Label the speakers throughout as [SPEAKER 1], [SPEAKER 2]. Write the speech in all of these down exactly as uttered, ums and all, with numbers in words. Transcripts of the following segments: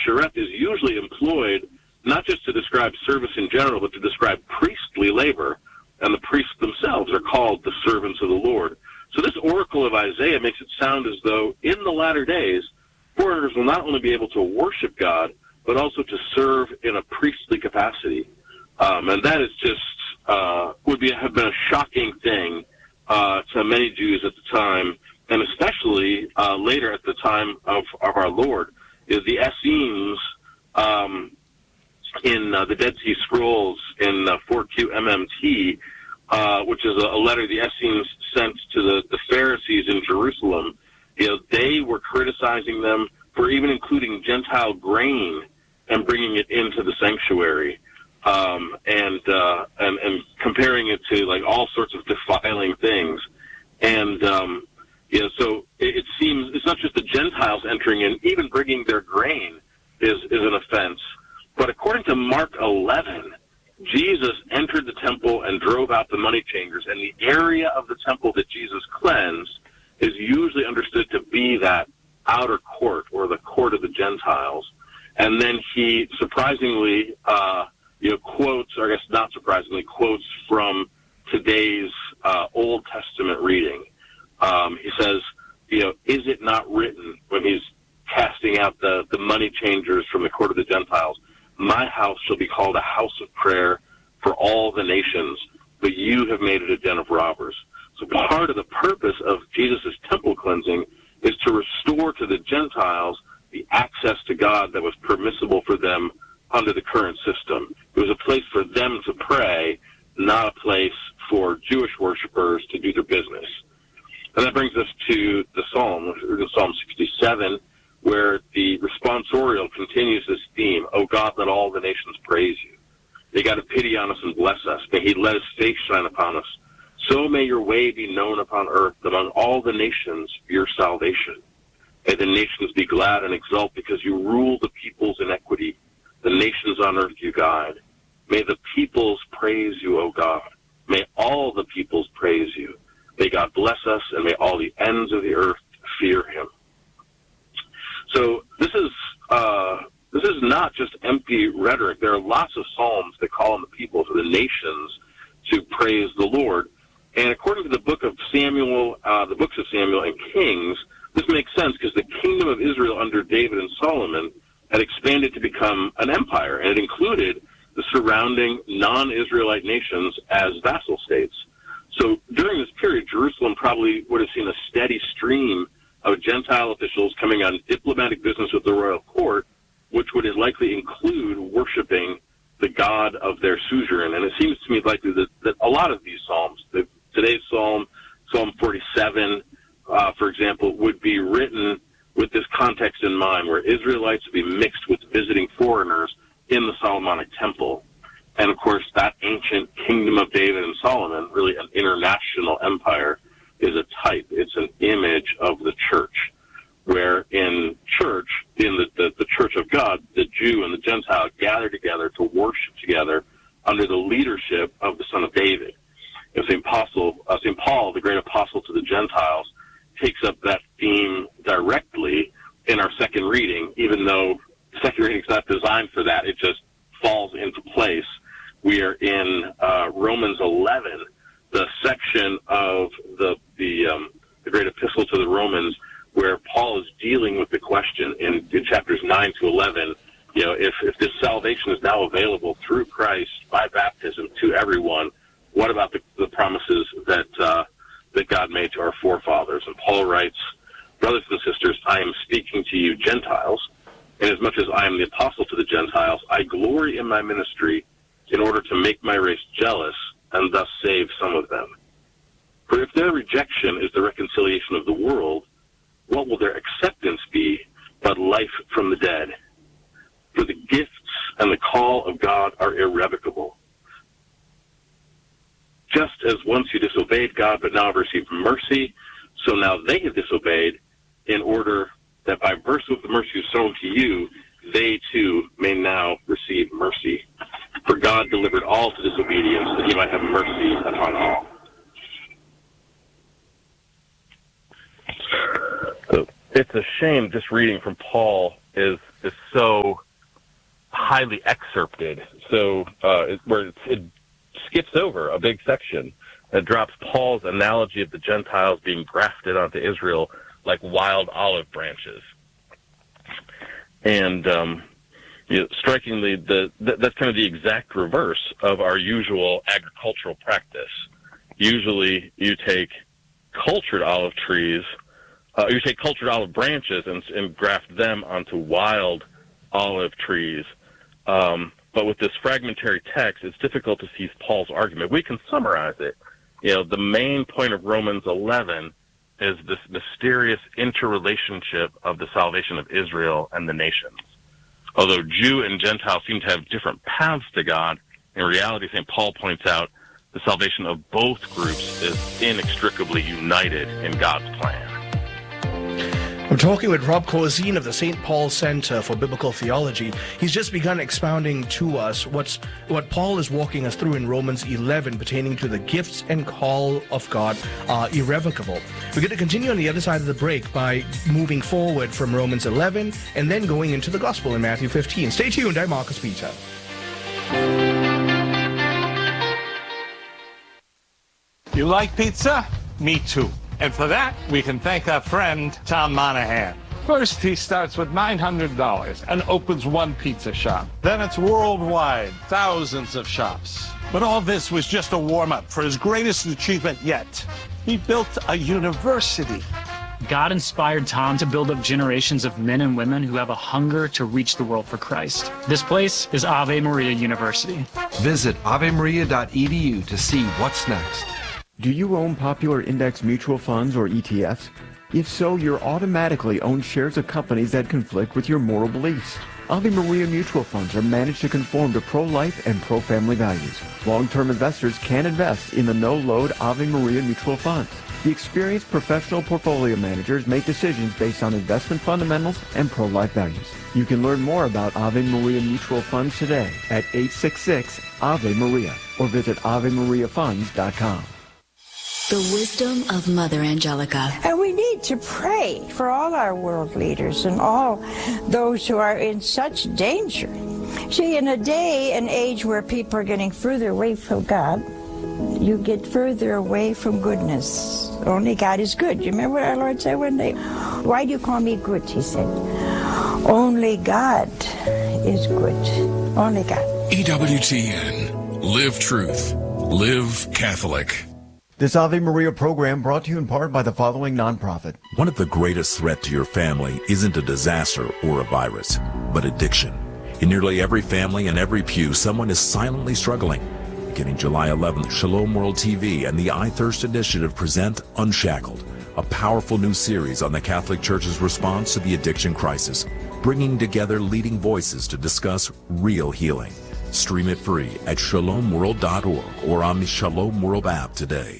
[SPEAKER 1] Shereth is usually employed not just to describe service in general, but to describe priestly labor. And the priests themselves are called the servants of the Lord. So this oracle of Isaiah makes it sound as though in the latter days, foreigners will not only be able to worship God, but also to serve in a priestly capacity. Um, and that is just, uh, would be, have been a shocking thing uh, to many Jews at the time, and especially uh, later at the time of, of our Lord. Is the Essenes um, in uh, the Dead Sea Scrolls in uh, four Q M M T, uh, which is a, a letter the Essenes sent to the, the Pharisees in Jerusalem. You know, they were criticizing them for even including Gentile grain and bringing it into the sanctuary, um, and, uh, and and comparing it to like all sorts of defiling things. And um, you know, so it, it seems it's not just the Gentiles entering in, even bringing their grain is is an offense. But according to Mark eleven, Jesus entered the temple and drove out the money changers, and the area of the temple that Jesus cleansed is usually understood to be that outer court or the court of the Gentiles. And then he surprisingly, uh, you know, quotes, or I guess not surprisingly, quotes from today's uh, Old Testament reading. Um, he says, you know, is it not written when he's casting out the, the money changers from the court of the Gentiles, my house shall be called a house of prayer for all the nations, but you have made it a den of robbers. So part of the purpose of Jesus' temple cleansing is to restore to the Gentiles the access to God that was permissible for them under the current system. It was a place for them to pray, not a place for Jewish worshipers to do their business. And that brings us to the Psalm, Psalm sixty-seven, where the responsorial continues this theme, "O God, let all the nations praise you. May God have pity on us and bless us. May he let his face shine upon us. So may your way be known upon earth, among all the nations, your salvation. May the nations be glad and exult because you rule the peoples in equity. The nations on earth you guide. May the peoples praise you, O God. May all the peoples praise you. May God bless us, and may all the ends of the earth fear him." So this is uh, this is not just empty rhetoric. There are lots of psalms that call on the peoples or the nations to praise the Lord. And according to the book of Samuel, uh, the books of Samuel and Kings, this makes sense because the kingdom of Israel under David and Solomon had expanded to become an empire, and it included the surrounding non-Israelite nations as vassal states. So during this period, Jerusalem probably would have seen a steady stream of Gentile officials coming on diplomatic business with the royal court, which would likely include worshiping the God of their suzerain. And it seems to me likely that, that a lot of these psalms, the, today's psalm, Psalm forty-seven, uh, for example, would be written with this context in mind, where Israelites would be mixed with visiting foreigners in the Solomonic temple. And, of course, that ancient kingdom of David and Solomon, really an international empire, is a type. It's an image of the church, where in church, in the, the, the church of God, the Jew and the Gentile gather together to worship together under the leadership of the Son of David. And Saint Apostle, uh, Saint Paul, the great apostle to the Gentiles, takes up that theme directly in our second reading, even though the second reading is not designed for that. It just falls into place. We are in uh, Romans eleven, the section of the the, um, the great epistle to the Romans, where Paul is dealing with the question in, in chapters nine to eleven, you know, if, if this salvation is now available through Christ by baptism to everyone, what about the, the promises that uh, that God made to our forefathers? And Paul writes, "Brothers and sisters, I am speaking to you Gentiles, inasmuch as I am the apostle to the Gentiles, I glory in my ministry in order to make my race jealous and thus save some of them. For if their rejection is the reconciliation of the world, what will their acceptance be but life from the dead? For the gifts and the call of God are irrevocable. Just as once you disobeyed God but now have received mercy, so now they have disobeyed, in order that by virtue of the mercy sown to you, they too may now receive mercy. For God delivered all to disobedience, that he might have mercy upon all."
[SPEAKER 2] So it's a shame, just reading from Paul,
[SPEAKER 1] is is so highly excerpted, so uh, it, where it, it skips over a big section that drops Paul's analogy of the Gentiles being grafted onto Israel like wild olive branches. And um, you know, strikingly, the, the that's kind of the exact reverse of our usual agricultural practice. Usually, you take cultured olive trees, uh, you take cultured olive branches and, and graft them onto wild olive trees. Um, but with this fragmentary text, it's difficult to see Paul's argument. We can summarize it. You know, the main point of Romans eleven is this mysterious interrelationship of the salvation of Israel and the nations. Although Jew and Gentile seem to have different paths to God, in reality, Saint Paul points out, the salvation of both groups is inextricably united in God's plan.
[SPEAKER 2] We're talking with Rob Corzine of the Saint Paul Center for Biblical Theology. He's just begun expounding to us what's what Paul is walking us through in Romans eleven pertaining to the gifts and call of God are irrevocable. We're going to continue on the other side of the break by moving forward from Romans eleven and then going into the Gospel in Matthew fifteen. Stay tuned. I'm Marcus Peter.
[SPEAKER 3] You like pizza? Me too. And for that, we can thank our friend, Tom Monahan. First, he starts with nine hundred dollars and opens one pizza shop. Then it's worldwide, thousands of shops. But all this was just a warm-up for his greatest achievement yet. He built a university.
[SPEAKER 4] God inspired Tom to build up generations of men and women who have a hunger to reach the world for Christ. This place is Ave Maria University.
[SPEAKER 5] Visit ave maria dot e d u to see what's next.
[SPEAKER 6] Do you own popular index mutual funds or E T Fs? If so, you're automatically own shares of companies that conflict with your moral beliefs. Ave Maria mutual funds are managed to conform to pro-life and pro-family values. Long-term investors can invest in the no-load Ave Maria mutual funds. The experienced professional portfolio managers make decisions based on investment fundamentals and pro-life values. You can learn more about Ave Maria mutual funds today at eight six six Ave Maria or visit ave maria funds dot com.
[SPEAKER 7] The wisdom of Mother Angelica.
[SPEAKER 8] And we need to pray for all our world leaders and all those who are in such danger. See, in a day and age where people are getting further away from God, you get further away from goodness. Only God is good. You remember what our Lord said one day? Why do you call me good? He said, only God is good. Only God.
[SPEAKER 9] E W T N. Live truth. Live Catholic.
[SPEAKER 6] This Ave Maria program brought to you in part by the following nonprofit.
[SPEAKER 10] One of the greatest threats to your family isn't a disaster or a virus, but addiction. In nearly every family and every pew, someone is silently struggling. Beginning July eleventh, Shalom World T V and the I Thirst Initiative present Unshackled, a powerful new series on the Catholic Church's response to the addiction crisis, bringing together leading voices to discuss real healing. Stream it free at shalom world dot org or on the Shalom World app today.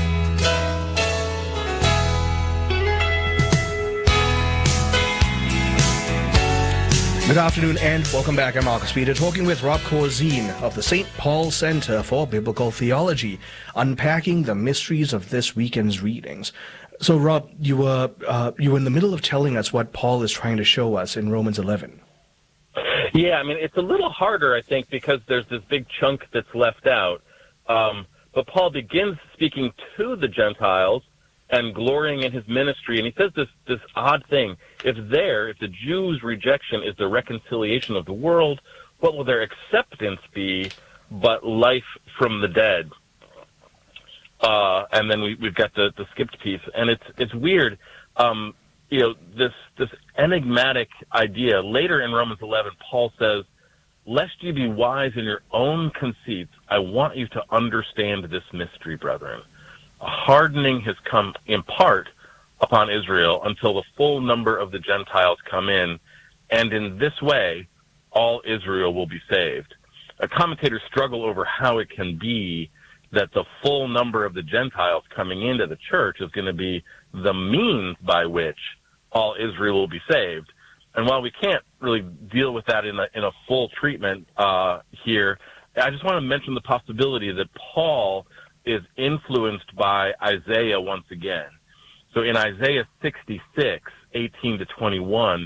[SPEAKER 2] Good afternoon and welcome back. I'm Marcus Peter, talking with Rob Corzine of the Saint Paul Center for Biblical Theology, unpacking the mysteries of this weekend's readings. So, Rob, you were uh, you were in the middle of telling us what Paul is trying to show us in Romans eleven.
[SPEAKER 1] Yeah, I mean, it's a little harder, I think, because there's this big chunk that's left out. Um, but Paul begins speaking to the Gentiles and glorying in his ministry, and he says this this odd thing. If there, if the Jews' rejection is the reconciliation of the world, what will their acceptance be but life from the dead? Uh, and then we, we've got the, the skipped piece, and it's it's weird. Um, you know, this this enigmatic idea. Later in Romans eleven, Paul says, "Lest you be wise in your own conceits, I want you to understand this mystery, brethren. A hardening has come in part upon Israel until the full number of the Gentiles come in, and in this way, all Israel will be saved." A commentator struggle over how it can be that the full number of the Gentiles coming into the church is going to be the means by which all Israel will be saved. And while we can't really deal with that in a, in a full treatment uh, here, I just want to mention the possibility that Paul is influenced by Isaiah once again. So in Isaiah sixty-six, eighteen to twenty-one,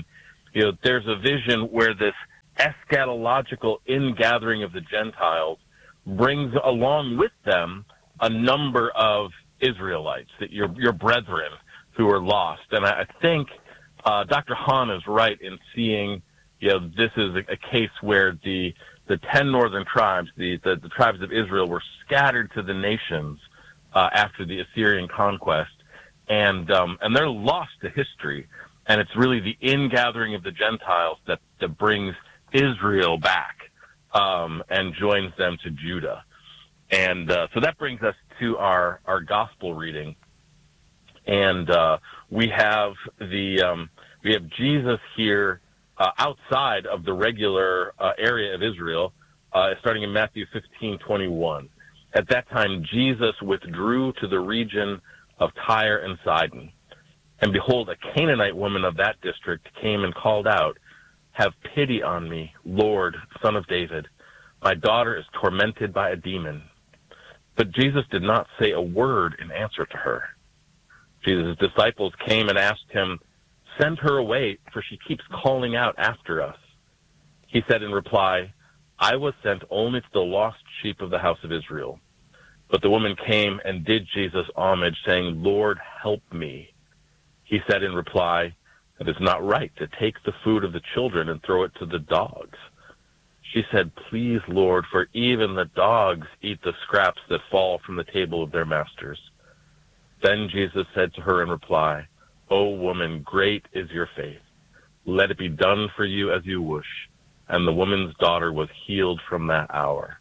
[SPEAKER 1] you know, there's a vision where this eschatological ingathering of the Gentiles brings along with them a number of Israelites, that your your brethren who are lost. And I, I think uh, Doctor Hahn is right in seeing, you know, this is a, a case where the the ten northern tribes, the, the, the tribes of Israel, were scattered to the nations uh, after the Assyrian conquest, and um, and they're lost to history. And it's really the ingathering of the Gentiles that, that brings Israel back um, and joins them to Judah. And uh, so that brings us to our, our gospel reading. And uh, we have the um, we have Jesus here uh, outside of the regular uh, area of Israel, uh, starting in Matthew fifteen twenty-one. At that time, Jesus withdrew to the region of Tyre and Sidon. And behold, a Canaanite woman of that district came and called out, "Have pity on me, Lord, Son of David. My daughter is tormented by a demon." But Jesus did not say a word in answer to her. Jesus' disciples came and asked him, "Send her away, for she keeps calling out after us." He said in reply, "I was sent only to the lost sheep of the house of Israel." But the woman came and did Jesus homage, saying, "Lord, help me." He said in reply, "It is not right to take the food of the children and throw it to the dogs." She said, "Please, Lord, for even the dogs eat the scraps that fall from the table of their masters." Then Jesus said to her in reply, "O woman, great is your faith. Let it be done for you as you wish." And the woman's daughter was healed from that hour.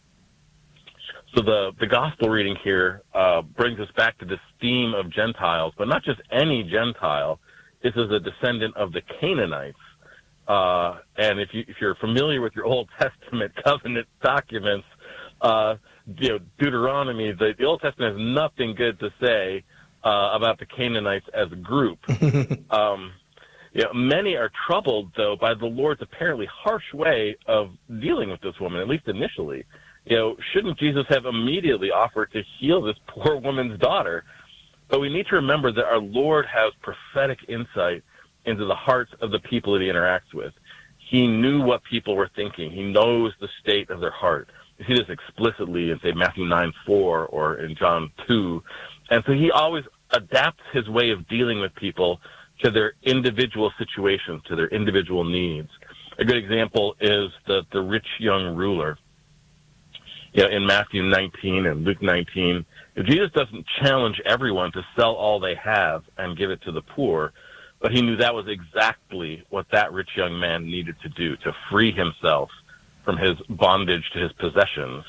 [SPEAKER 1] So the, the gospel reading here uh, brings us back to this theme of Gentiles, but not just any Gentile. This is a descendant of the Canaanites. Uh, and if, you, if you're familiar with your Old Testament covenant documents, uh, you know, Deuteronomy, the, the Old Testament has nothing good to say uh, about the Canaanites as a group. um, you know, many are troubled, though, by the Lord's apparently harsh way of dealing with this woman, at least initially. You know, shouldn't Jesus have immediately offered to heal this poor woman's daughter? But we need to remember that our Lord has prophetic insight into the hearts of the people that he interacts with. He knew what people were thinking. He knows the state of their heart. You see this explicitly in, say, Matthew nine four or in John two. And so he always adapts his way of dealing with people to their individual situations, to their individual needs. A good example is the, the rich young ruler. You know, in Matthew nineteen and Luke nineteen, Jesus doesn't challenge everyone to sell all they have and give it to the poor, but he knew that was exactly what that rich young man needed to do, to free himself from his bondage to his possessions.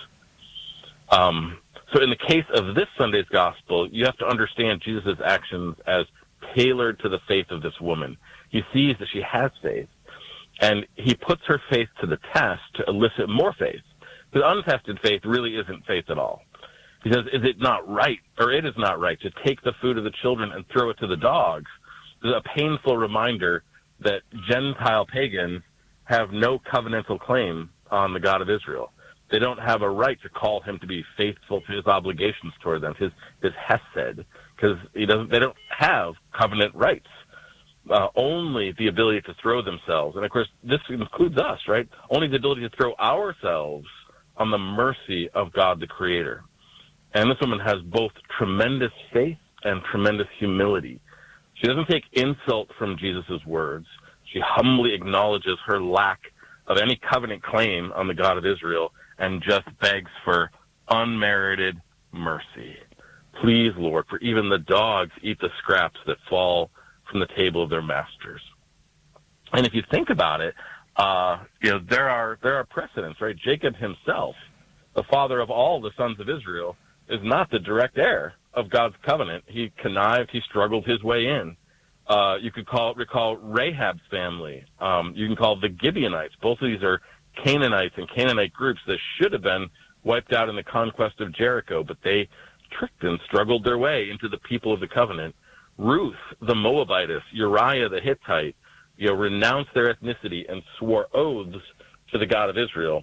[SPEAKER 1] Um, so in the case of this Sunday's gospel, you have to understand Jesus' actions as tailored to the faith of this woman. He sees that she has faith, and he puts her faith to the test to elicit more faith. Because untested faith really isn't faith at all. He says, is it not right, or it is not right, to take the food of the children and throw it to the dogs? This is a painful reminder that Gentile pagans have no covenantal claim on the God of Israel. They don't have a right to call him to be faithful to his obligations toward them, his, his hesed, because he doesn't. They don't have covenant rights. Uh, only the ability to throw themselves, and of course this includes us, right? Only the ability to throw ourselves on the mercy of God the Creator. And this woman has both tremendous faith and tremendous humility. She doesn't take insult from Jesus' words. She humbly acknowledges her lack of any covenant claim on the God of Israel and just begs for unmerited mercy. Please, Lord, for even the dogs eat the scraps that fall from the table of their masters. And if you think about it, Uh, you know, there are there are precedents, right? Jacob himself, the father of all the sons of Israel, is not the direct heir of God's covenant. He connived, he struggled his way in. Uh, you could call recall Rahab's family. Um, you can call the Gibeonites. Both of these are Canaanites and Canaanite groups that should have been wiped out in the conquest of Jericho, but they tricked and struggled their way into the people of the covenant. Ruth, the Moabitess, Uriah the Hittite, you know, renounced their ethnicity and swore oaths to the God of Israel.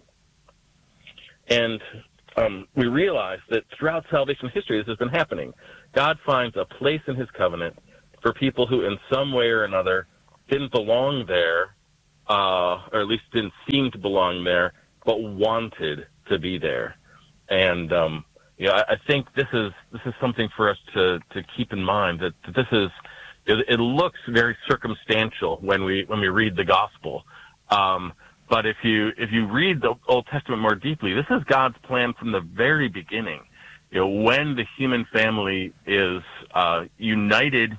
[SPEAKER 1] And um, we realize that throughout salvation history, this has been happening. God finds a place in his covenant for people who in some way or another didn't belong there, uh, or at least didn't seem to belong there, but wanted to be there. And um, you know, I, I think this is this is something for us to, to keep in mind, that, that this is it, it looks very circumstantial when we when we read the gospel. Um, but if you if you read the Old Testament more deeply, this is God's plan from the very beginning. You know, when the human family is uh, united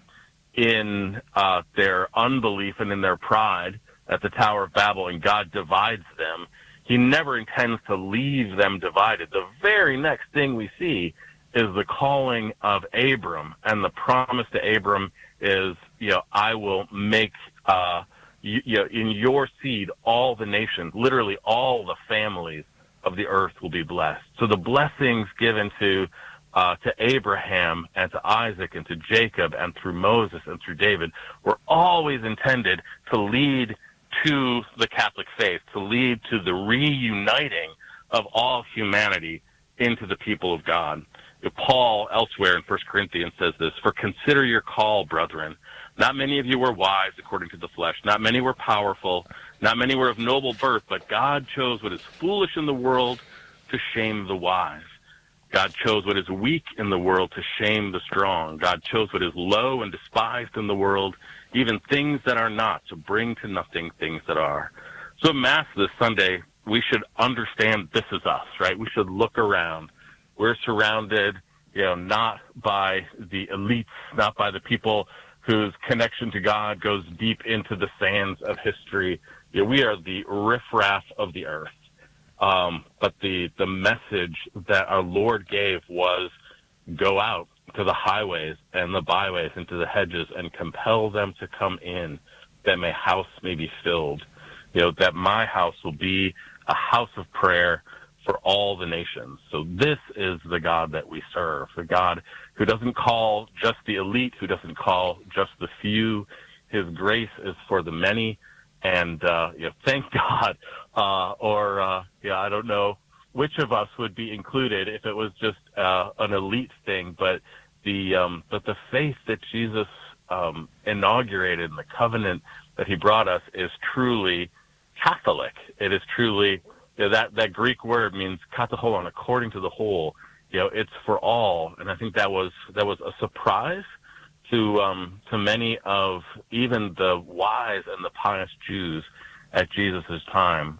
[SPEAKER 1] in uh, their unbelief and in their pride at the Tower of Babel, and God divides them, he never intends to leave them divided. The very next thing we see is the calling of Abram, and the promise to Abram is, you know, I will make, uh, you, you know, in your seed, all the nations, literally all the families of the earth will be blessed. So the blessings given to, uh, to Abraham and to Isaac and to Jacob and through Moses and through David were always intended to lead to the Catholic faith, to lead to the reuniting of all humanity into the people of God. Paul elsewhere in First Corinthians says this, "For consider your call, brethren. Not many of you were wise according to the flesh. Not many were powerful. Not many were of noble birth, but God chose what is foolish in the world to shame the wise. God chose what is weak in the world to shame the strong. God chose what is low and despised in the world, even things that are not, to bring to nothing things that are." So at Mass this Sunday, we should understand this is us, right? We should look around. We're surrounded, you know, not by the elites, not by the people whose connection to God goes deep into the sands of history. You know, we are the riffraff of the earth. Um, but the, the message that our Lord gave was, go out to the highways and the byways and to the hedges and compel them to come in, that my house may be filled. You know, that my house will be a house of prayer for all the nations. So this is the God that we serve, the God who doesn't call just the elite, who doesn't call just the few. His grace is for the many. And, uh, you know, thank God, uh, or, uh, yeah, I don't know which of us would be included if it was just, uh, an elite thing, but the, um, but the faith that Jesus, um, inaugurated and the covenant that he brought us is truly Catholic. It is truly, you know, that, that Greek word means katholikon, according to the whole. You know, it's for all. And I think that was, that was a surprise to, um, to many of even the wise and the pious Jews at Jesus' time,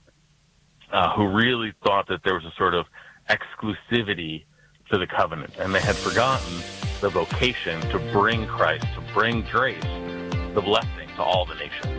[SPEAKER 1] uh, who really thought that there was a sort of exclusivity to the covenant. And they had forgotten the vocation to bring Christ, to bring grace, the blessing to all the nations.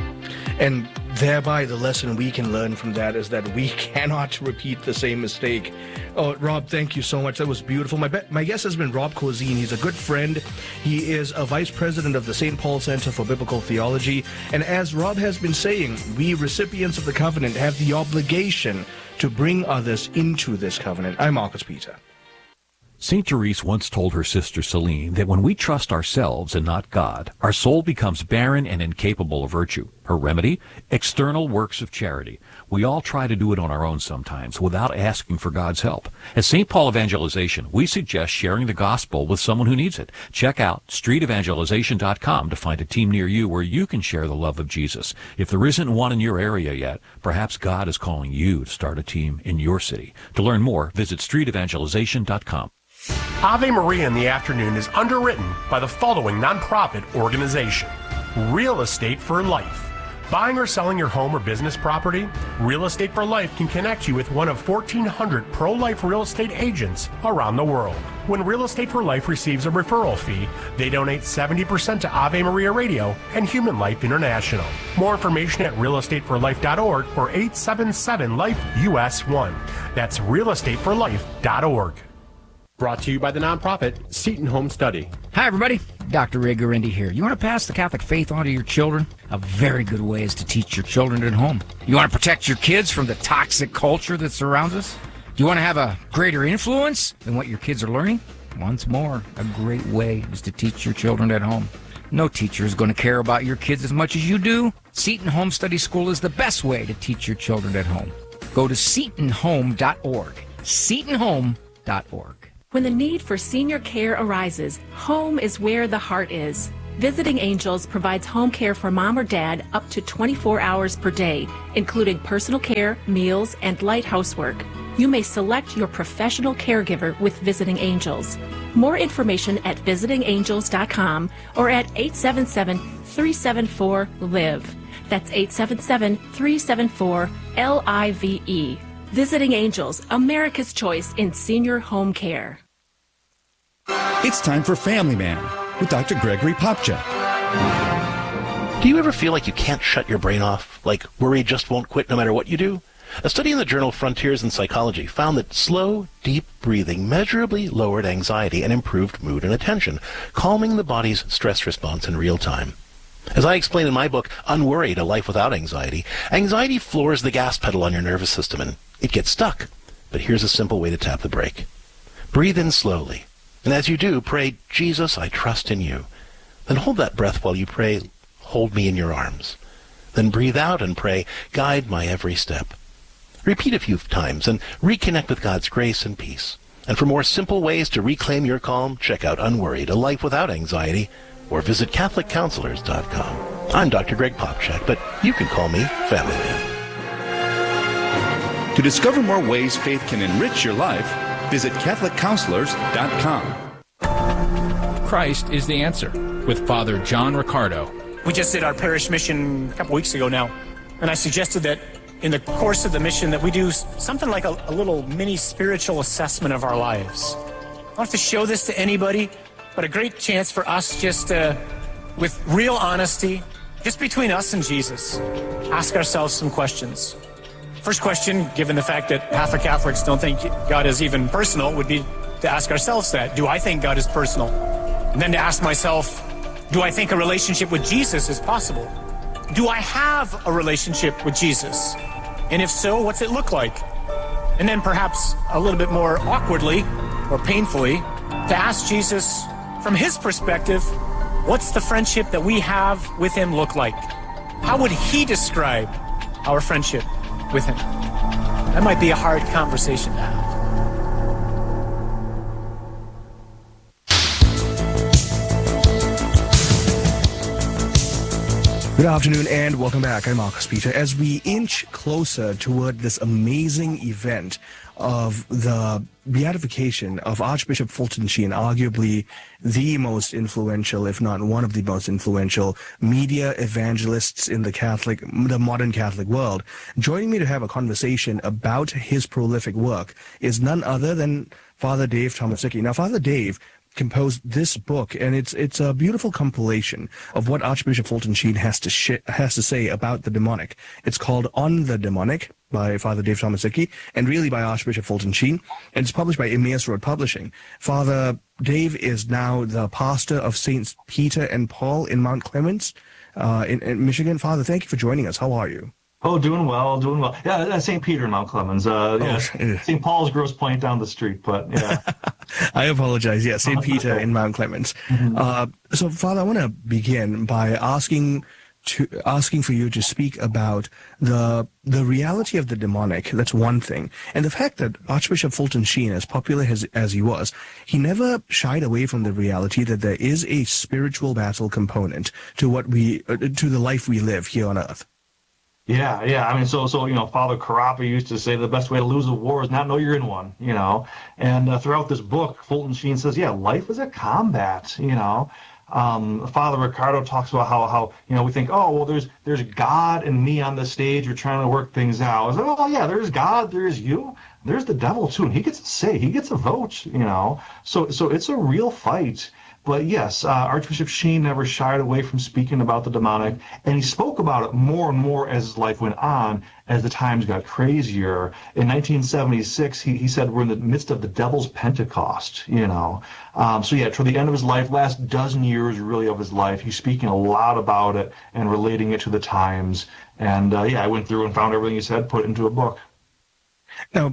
[SPEAKER 2] And thereby the lesson we can learn from that is that we cannot repeat the same mistake. Oh, Rob, thank you so much. That was beautiful. My be- my guest has been Rob Corzine. He's a good friend. He is a vice president of the Saint Paul Center for Biblical Theology. And as Rob has been saying, we recipients of the covenant have the obligation to bring others into this covenant. I'm Marcus Peter.
[SPEAKER 11] Saint Therese once told her sister Celine that when we trust ourselves and not God, our soul becomes barren and incapable of virtue. Her remedy? External works of charity. We all try to do it on our own sometimes without asking for God's help. At Saint Paul Evangelization, we suggest sharing the gospel with someone who needs it. Check out street evangelization dot com to find a team near you where you can share the love of Jesus. If there isn't one in your area yet, perhaps God is calling you to start a team in your city. To learn more, visit street evangelization dot com.
[SPEAKER 12] Ave Maria in the Afternoon is underwritten by the following nonprofit organization: Real Estate for Life. Buying or selling your home or business property? Real Estate for Life can connect you with one of fourteen hundred pro-life real estate agents around the world. When Real Estate for Life receives a referral fee, they donate seventy percent to Ave Maria Radio and Human Life International. More information at real estate for life dot org or eight seven seven life U S one. That's real estate for life dot org. Brought to you by the nonprofit Seton Home Study.
[SPEAKER 13] Hi, everybody. Doctor Ray Guarendi here. You want to pass the Catholic faith on to your children? A very good way is to teach your children at home. You want to protect your kids from the toxic culture that surrounds us? Do you want to have a greater influence than what your kids are learning? Once more, a great way is to teach your children at home. No teacher is going to care about your kids as much as you do. Seton Home Study School is the best way to teach your children at home. Go to seton home dot org. seton home dot org.
[SPEAKER 14] When the need for senior care arises, home is where the heart is. Visiting Angels provides home care for mom or dad up to twenty-four hours per day, including personal care, meals, and light housework. You may select your professional caregiver with Visiting Angels. More information at visiting angels dot com or at eight seven seven, three seven four, L I V E. That's eight seven seven, three seven four, L I V E. Visiting Angels, America's choice in senior home care.
[SPEAKER 15] It's time for Family Man with Doctor Gregory Popcak.
[SPEAKER 16] Do you ever feel like you can't shut your brain off? Like worry just won't quit no matter what you do? A study in the journal Frontiers in Psychology found that slow, deep breathing measurably lowered anxiety and improved mood and attention, calming the body's stress response in real time. As I explain in my book, Unworried, A Life Without Anxiety, anxiety floors the gas pedal on your nervous system and it gets stuck. But here's a simple way to tap the brake. Breathe in slowly. And as you do, pray, Jesus, I trust in you. Then hold that breath while you pray, hold me in your arms. Then breathe out and pray, guide my every step. Repeat a few times and reconnect with God's grace and peace. And for more simple ways to reclaim your calm, check out Unworried, A Life Without Anxiety, or visit Catholic Counselors dot com. I'm Doctor Greg Popcak, but you can call me Family Man.
[SPEAKER 15] To discover more ways faith can enrich your life, visit Catholic Counselors dot com.
[SPEAKER 17] Christ is the answer with Father John Riccardo.
[SPEAKER 18] We just did our parish mission a couple weeks ago now, and I suggested that in the course of the mission that we do something like a, a little mini spiritual assessment of our lives. I don't have to show this to anybody, but a great chance for us just uh, with real honesty, just between us and Jesus, ask ourselves some questions. First question, given the fact that half of Catholics don't think God is even personal, would be to ask ourselves that. Do I think God is personal? And then to ask myself, do I think a relationship with Jesus is possible? Do I have a relationship with Jesus? And if so, what's it look like? And then perhaps a little bit more awkwardly or painfully, to ask Jesus from his perspective, what's the friendship that we have with him look like? How would he describe our friendship with him? That might be a hard conversation to have.
[SPEAKER 2] Good afternoon and welcome back. I'm Marcus Peter. As we inch closer toward this amazing event of the beatification of Archbishop Fulton Sheen, arguably the most influential, if not one of the most influential media evangelists in the Catholic, the modern Catholic world, joining me to have a conversation about his prolific work is none other than Father Dave Tomaszewski. Now, Father Dave composed this book, and it's it's a beautiful compilation of what Archbishop Fulton Sheen has to sh- has to say about the demonic. It's called On the Demonic by Father Dave Tomaszewski, and really by Archbishop Fulton Sheen, and it's published by Emmaus Road Publishing. Father Dave is now the pastor of Saints Peter and Paul in Mount Clemens, uh, in, in Michigan. Father, thank you for joining us. How are you?
[SPEAKER 19] Oh, doing well, doing well. Yeah, Saint Peter in Mount Clemens. Uh, yeah, oh, Saint Paul's Grosse Pointe down the street, but yeah.
[SPEAKER 2] I apologize. Yeah, Saint Peter in Mount Clemens. Mm-hmm. Uh, so, Father, I want to begin by asking to asking for you to speak about the the reality of the demonic. That's one thing, and the fact that Archbishop Fulton Sheen, as popular as as he was, he never shied away from the reality that there is a spiritual battle component to what we uh, to the life we live here on earth.
[SPEAKER 19] Yeah, yeah. I mean, so, so you know, Father Carappa used to say the best way to lose a war is not know you're in one, you know. And uh, throughout this book, Fulton Sheen says, yeah, life is a combat, you know. Um, Father Riccardo talks about how, how, you know, we think, oh, well, there's there's God and me on the stage. We're trying to work things out. It's like, oh, yeah, there's God, there's you, there's the devil, too. And he gets a say, he gets a vote, you know. So, so it's a real fight. But yes, uh, Archbishop Sheen never shied away from speaking about the demonic, and he spoke about it more and more as his life went on, as the times got crazier. In nineteen seventy-six, he, he said we're in the midst of the devil's Pentecost, you know. Um, so yeah, toward the end of his life, last dozen years really of his life, he's speaking a lot about it and relating it to the times. And uh, yeah, I went through and found everything he said, put it into a book.
[SPEAKER 2] Now,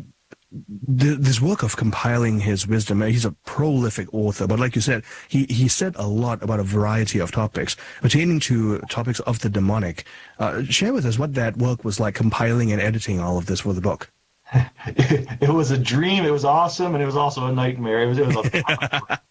[SPEAKER 2] this work of compiling his wisdom, he's a prolific author, but like you said, he, he said a lot about a variety of topics pertaining to topics of the demonic. Uh, share with us what that work was like, compiling and editing all of this for the book.
[SPEAKER 19] It, it was a dream. It was awesome, and it was also a nightmare. It was, it was a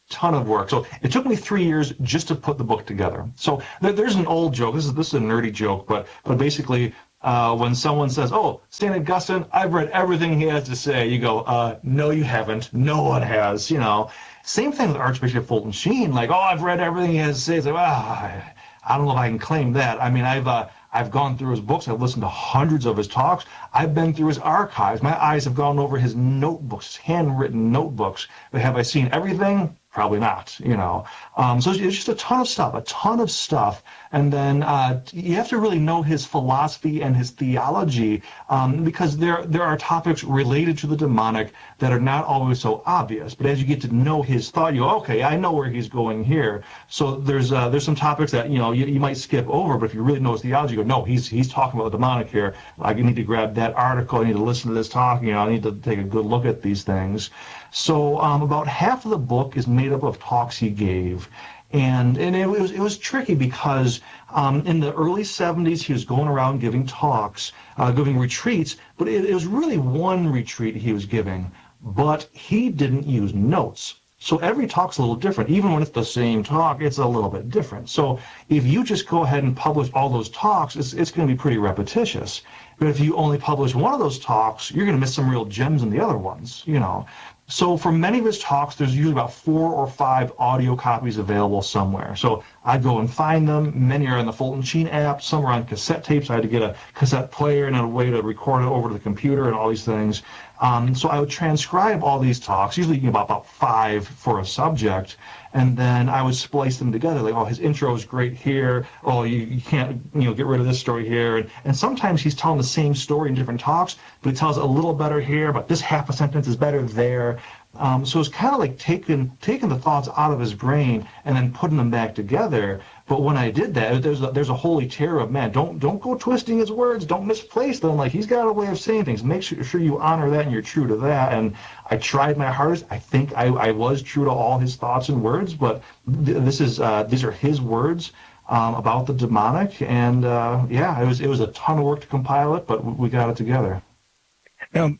[SPEAKER 19] ton of work. So it took me three years just to put the book together. So there, there's an old joke. This is this is a nerdy joke, but but basically, uh, when someone says, "Oh, Saint Augustine, I've read everything he has to say," you go, uh, "No, you haven't. No one has." You know. Same thing with Archbishop Fulton Sheen. Like, "Oh, I've read everything he has to say." It's like, ah, I don't know if I can claim that. I mean, I've uh, I've gone through his books. I've listened to hundreds of his talks. I've been through his archives. My eyes have gone over his notebooks, his handwritten notebooks. But have I seen everything? Probably not, you know. Um, so it's just a ton of stuff, a ton of stuff. And then uh, you have to really know his philosophy and his theology, um, because there there are topics related to the demonic that are not always so obvious. But as you get to know his thought, you go, okay, I know where he's going here. So there's uh, there's some topics that, you know, you, you might skip over, but if you really know his theology, you go, no, he's he's talking about the demonic here. I need to grab that article. I need to listen to this talk. You know, I need to take a good look at these things. So um, about half of the book is made up of talks he gave. And and it was it was tricky because um, in the early seventies he was going around giving talks, uh, giving retreats, but it, it was really one retreat he was giving, but he didn't use notes. So every talk's a little different. Even when it's the same talk, it's a little bit different. So if you just go ahead and publish all those talks, it's it's going to be pretty repetitious. But if you only publish one of those talks, you're going to miss some real gems in the other ones, you know. So for many of his talks, there's usually about four or five audio copies available somewhere. So I go and find them. Many are in the Fulton Sheen app. Some are on cassette tapes. I had to get a cassette player and a way to record it over to the computer and all these things. Um, so I would transcribe all these talks, usually about, about five for a subject, and then I would splice them together. Like, oh, his intro is great here. Oh, you, you can't, you know, get rid of this story here. And, and sometimes he's telling the same story in different talks, but he tells it a little better here, but this half a sentence is better there. Um, so it's kind of like taking taking the thoughts out of his brain and then putting them back together. But when I did that, there's a, there's a holy terror of, man, don't don't go twisting his words, don't misplace them. Like, he's got a way of saying things. Make sure, sure you honor that and you're true to that. And I tried my hardest. I think I, I was true to all his thoughts and words, but th- this is uh, these are his words um, about the demonic. And uh, yeah, it was it was a ton of work to compile it, but we got it together.
[SPEAKER 2] Now,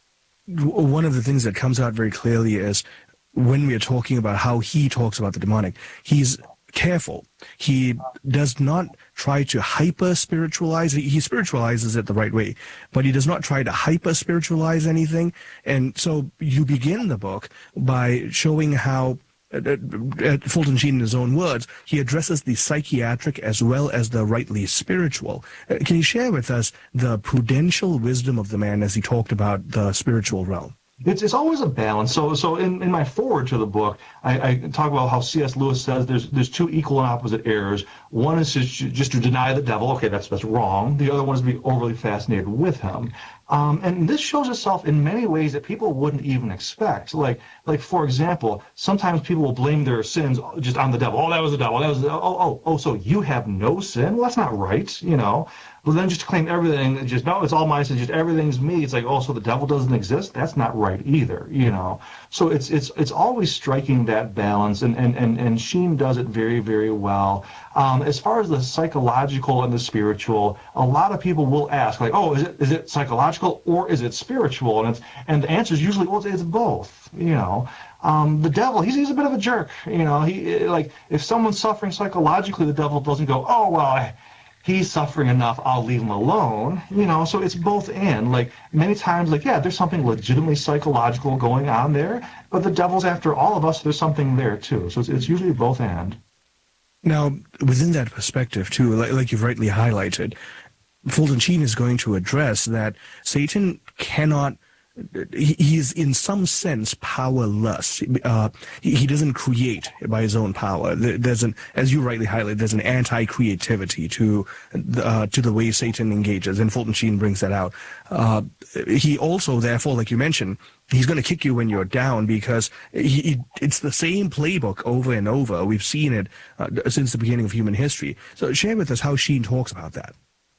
[SPEAKER 2] one of the things that comes out very clearly is when we are talking about how he talks about the demonic, he's careful. He does not try to hyper-spiritualize. He spiritualizes it the right way, but he does not try to hyper-spiritualize anything. And so you begin the book by showing how, uh, uh, Fulton Sheen in his own words, he addresses the psychiatric as well as the rightly spiritual. Uh, can you share with us the prudential wisdom of the man as he talked about the spiritual realm?
[SPEAKER 19] It's it's always a balance. So so in, in my foreword to the book, I, I talk about how C S Lewis says there's there's two equal and opposite errors. One is just, just to deny the devil. Okay, that's that's wrong. The other one is to be overly fascinated with him. Um, and this shows itself in many ways that people wouldn't even expect. Like, like for example, sometimes people will blame their sins just on the devil. Oh, that was the devil. That was the, oh, oh, oh. So you have no sin? Well, that's not right, you know. But then just to claim everything, just no, it's all my sin. Just everything's me. It's like, oh, so the devil doesn't exist? That's not right either, you know. So it's it's it's always striking that balance, and and and, and Sheen does it very very well. Um, as far as the psychological and the spiritual, a lot of people will ask, like, oh, is it is it psychological or is it spiritual? And it's and the answer is usually, well, it's both, you know. Um, the devil, he's he's a bit of a jerk, you know. He like if someone's suffering psychologically, the devil doesn't go, oh well, I, he's suffering enough, I'll leave him alone, you know. So it's both and. Like many times, like yeah, there's something legitimately psychological going on there, but the devil's after all of us. There's something there too. So it's it's usually both and.
[SPEAKER 2] Now, within that perspective, too, like, like you've rightly highlighted, Fulton Sheen is going to address that Satan cannot, he, he is in some sense powerless. Uh, he, he doesn't create by his own power. There's an, as you rightly highlighted, there's an anti-creativity to, uh, to the way Satan engages, and Fulton Sheen brings that out. Uh, he also, therefore, like you mentioned, he's going to kick you when you're down because he, he, it's the same playbook over and over. We've seen it uh, since the beginning of human history. So share with us how Sheen talks about that.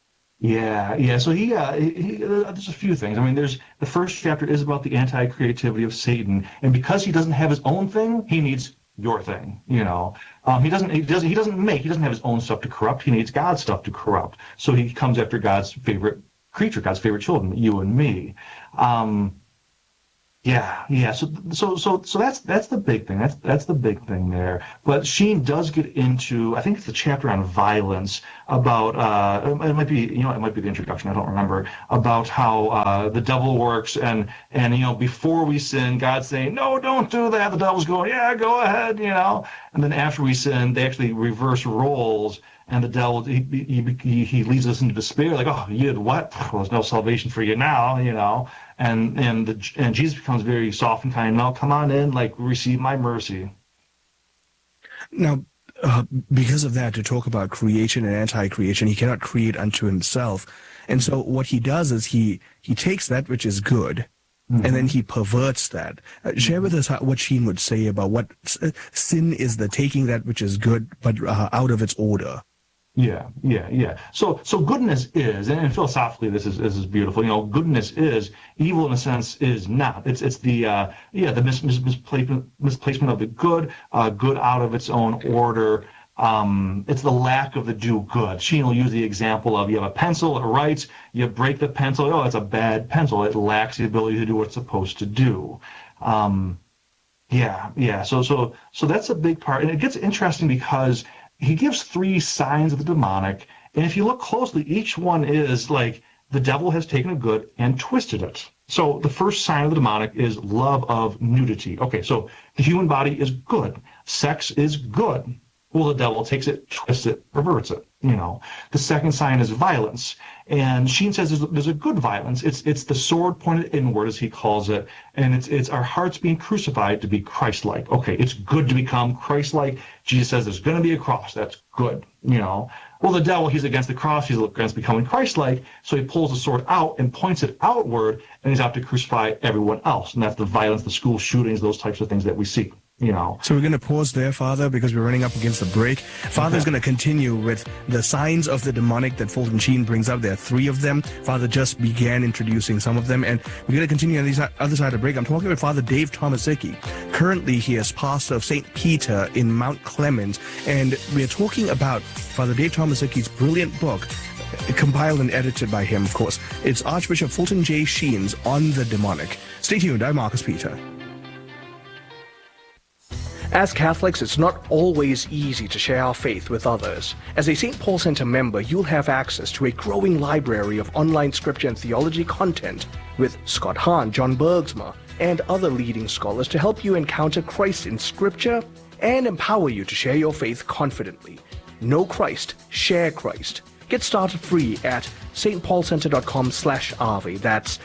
[SPEAKER 19] Yeah, yeah. So he, uh, he, he uh, there's a few things. I mean, there's the first chapter is about the anti-creativity of Satan, and because he doesn't have his own thing, he needs your thing. You know, um, he doesn't. He doesn't. He doesn't make. He doesn't have his own stuff to corrupt. He needs God's stuff to corrupt. So he comes after God's favorite creature, God's favorite children, you and me. Um, Yeah, yeah. So, so, so, so that's that's the big thing. That's that's the big thing there. But Sheen does get into, I think it's the chapter on violence about. Uh, it might be, you know, it might be the introduction. I don't remember about how uh, the devil works, and and you know, before we sin, God's saying, no, don't do that. The devil's going, yeah, go ahead, you know. And then after we sin, they actually reverse roles. And the devil, he, he, he leads us into despair, like, oh, you did what? Well, there's no salvation for you now, you know. And and the, and Jesus becomes very soft and kind. No, come on in, like, receive my mercy.
[SPEAKER 2] Now, uh, because of that, to talk about creation and anti-creation, he cannot create unto himself. And so what he does is he, he takes that which is good, mm-hmm. and then he perverts that. Uh, share with us how, what Sheen would say about what uh, sin is, the taking that which is good, but uh, out of its order.
[SPEAKER 19] Yeah, yeah, yeah. So, so goodness is, and philosophically, this is this is beautiful. You know, goodness is, evil in a sense is not. It's it's the uh, yeah the mis, mis, misplacement misplacement of the good, uh, good out of its own order. Um, it's the lack of the do good. Sheen will use the example of you have a pencil, it writes, you break the pencil, oh, it's a bad pencil. It lacks the ability to do what it's supposed to do. Um, yeah, yeah. So, so, so that's a big part, and it gets interesting because he gives three signs of the demonic, and if you look closely, each one is like the devil has taken a good and twisted it. So the first sign of the demonic is love of nudity. Okay, so the human body is good. Sex is good. Well, the devil takes it, twists it, perverts it, you know. The second sign is violence. And Sheen says there's, there's a good violence. It's it's the sword pointed inward, as he calls it. And it's it's our hearts being crucified to be Christ-like. Okay, it's good to become Christ-like. Jesus says there's going to be a cross. That's good, you know. Well, the devil, he's against the cross. He's against becoming Christ-like. So he pulls the sword out and points it outward, and he's out to crucify everyone else. And that's the violence, the school shootings, those types of things that we see. You know.
[SPEAKER 2] So we're going to pause there, Father, because we're running up against the break. Father's okay. going to continue with the signs of the demonic that Fulton Sheen brings up. There are three of them. Father just began introducing some of them, and we're going to continue on the other side of the break. I'm talking with Father Dave Tomaszicki. Currently, he is pastor of Saint Peter in Mount Clemens, and we're talking about Father Dave Tomaszicki's brilliant book, compiled and edited by him, of course. It's Archbishop Fulton J. Sheen's On the Demonic. Stay tuned. I'm Marcus Peter. As Catholics, it's not always easy to share our faith with others. As a Saint Paul Center member, you'll have access to a growing library of online scripture and theology content with Scott Hahn, John Bergsma, and other leading scholars to help you encounter Christ in scripture and empower you to share your faith confidently. Know Christ, share Christ. Get started free at stpaulcenter.com slash AVE. That's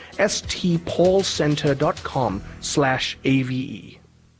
[SPEAKER 2] stpaulcenter.com slash AVE.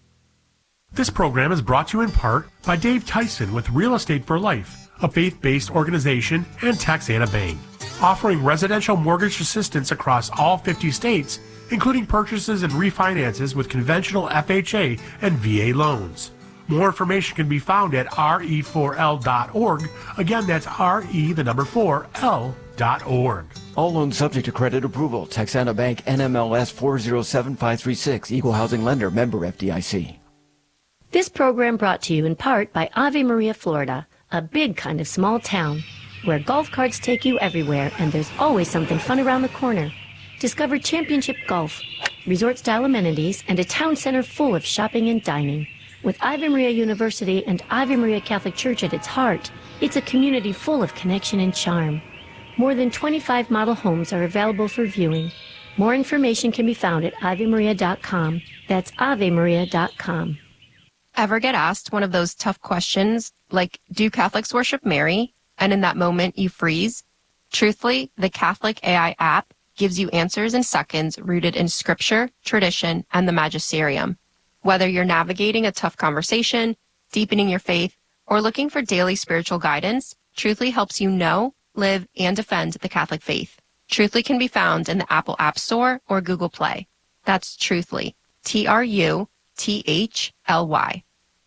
[SPEAKER 12] This program is brought to you in part by Dave Tyson with Real Estate for Life, a faith-based organization, and Texana Bank, offering residential mortgage assistance across all fifty states, including purchases and refinances with conventional F H A and V A loans. More information can be found at R E four L dot org. Again, that's R E, the number four, L dot org.
[SPEAKER 6] All loans subject to credit approval. Texana Bank, N M L S four zero seven five three six, Equal Housing Lender, member F D I C.
[SPEAKER 20] This program brought to you in part by Ave Maria, Florida, a big kind of small town where golf carts take you everywhere and there's always something fun around the corner. Discover championship golf, resort-style amenities, and a town center full of shopping and dining. With Ave Maria University and Ave Maria Catholic Church at its heart, it's a community full of connection and charm. More than twenty-five model homes are available for viewing. More information can be found at ave maria dot com. That's ave maria dot com.
[SPEAKER 21] Ever get asked one of those tough questions, like, do Catholics worship Mary? And in that moment, you freeze? Truthfully, the Catholic A I app gives you answers in seconds rooted in scripture, tradition, and the magisterium. Whether you're navigating a tough conversation, deepening your faith, or looking for daily spiritual guidance, Truthfully helps you know, live, and defend the Catholic faith. Truthfully can be found in the Apple App Store or Google Play. That's Truthfully, T R U T H L Y.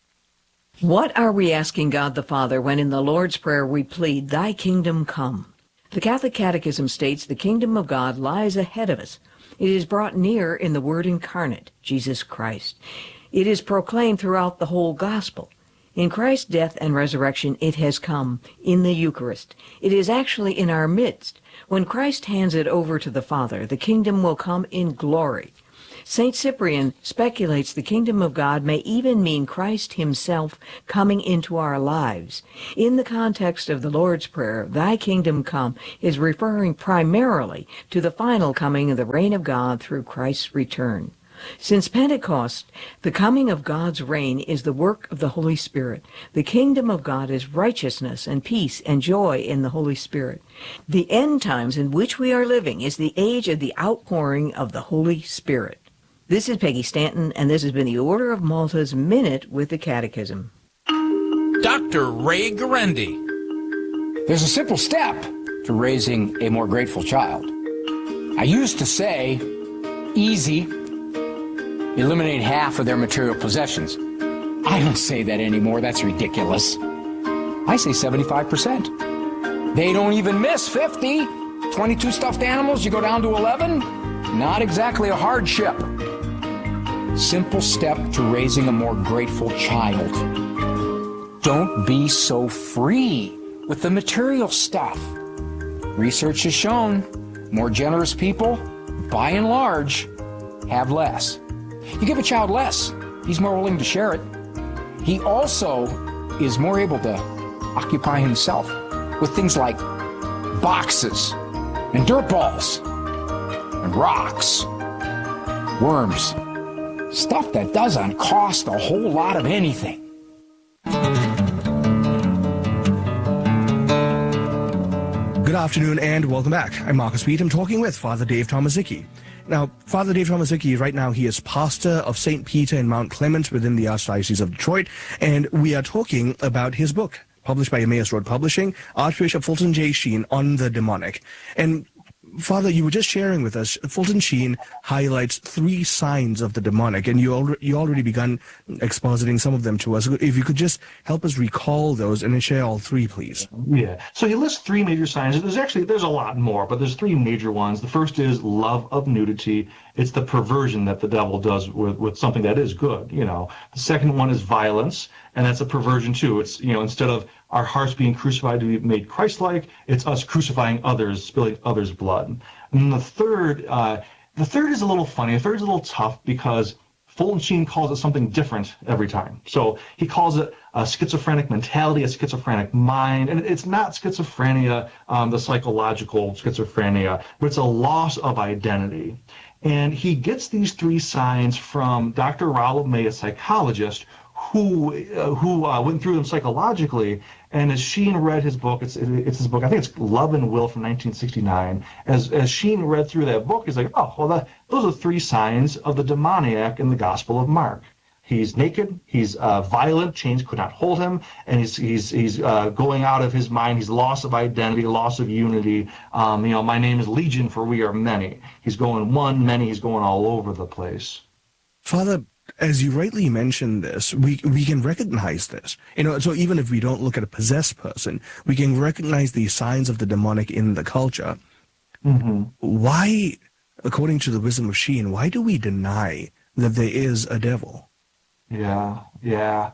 [SPEAKER 22] What are we asking God the Father when in the Lord's Prayer we plead, Thy kingdom come? The Catholic Catechism states the kingdom of God lies ahead of us. It is brought near in the Word incarnate, Jesus Christ. It is proclaimed throughout the whole gospel. In Christ's death and resurrection, it has come in the Eucharist. It is actually in our midst. When Christ hands it over to the Father, the kingdom will come in glory. Saint Cyprian speculates the kingdom of God may even mean Christ himself coming into our lives. In the context of the Lord's Prayer, Thy kingdom come is referring primarily to the final coming of the reign of God through Christ's return. Since Pentecost, the coming of God's reign is the work of the Holy Spirit. The kingdom of God is righteousness and peace and joy in the Holy Spirit. The end times in which we are living is the age of the outpouring of the Holy Spirit. This is Peggy Stanton, and this has been the Order of Malta's Minute with the Catechism.
[SPEAKER 17] Doctor Ray Guarendi.
[SPEAKER 13] There's a simple step to raising a more grateful child. I used to say, easy. Eliminate half of their material possessions. I don't say that anymore. That's ridiculous. I say seventy-five percent. They don't even miss fifty. twenty-two stuffed animals, you go down to eleven? Not exactly a hardship. Simple step to raising a more grateful child. Don't be so free with the material stuff. Research has shown more generous people, by and large, have less. You give a child less, he's more willing to share it. He also is more able to occupy himself with things like boxes and dirt balls and rocks, worms, stuff that doesn't cost a whole lot of anything.
[SPEAKER 2] Good afternoon and welcome back. I'm Marcus Beat. I'm talking with Father Dave Tomaszicki. Now, Father Dave Tomaszicki, right now he is pastor of Saint Peter in Mount Clemens within the Archdiocese of Detroit, and we are talking about his book, published by Emmaus Road Publishing, Archbishop Fulton J. Sheen, On the Demonic. And Father, you were just sharing with us, Fulton Sheen highlights three signs of the demonic, and you, al- you already begun expositing some of them to us. If you could just help us recall those and then share all three, please.
[SPEAKER 19] Yeah. So he lists three major signs. There's actually, there's a lot more, but there's three major ones. The first is love of nudity. It's the perversion that the devil does with, with something that is good, you know. The second one is violence, and that's a perversion too. It's, you know, instead of our hearts being crucified to be made Christ-like, it's us crucifying others, spilling others' blood. And then the third, uh, the third is a little funny. The third is a little tough because Fulton Sheen calls it something different every time. So he calls it a schizophrenic mentality, a schizophrenic mind, and it's not schizophrenia, um, the psychological schizophrenia, but it's a loss of identity. And he gets these three signs from Doctor Rollo May, a psychologist, who uh, who uh, went through them psychologically. And as Sheen read his book, it's it's his book, I think it's Love and Will from nineteen sixty-nine. As as Sheen read through that book, he's like, oh, well, that, those are three signs of the demoniac in the Gospel of Mark. He's naked, he's uh, violent, chains could not hold him, and he's he's he's uh, going out of his mind. He's loss of identity, loss of unity. Um, you know, my name is Legion, for we are many. He's going one, many. He's going all over the place.
[SPEAKER 2] Father, as you rightly mentioned this, we we can recognize this. You know, so even if we don't look at a possessed person, we can recognize the signs of the demonic in the culture.
[SPEAKER 19] Mm-hmm.
[SPEAKER 2] Why, according to the wisdom of Sheen, why do we deny that there is a devil?
[SPEAKER 19] Yeah, yeah,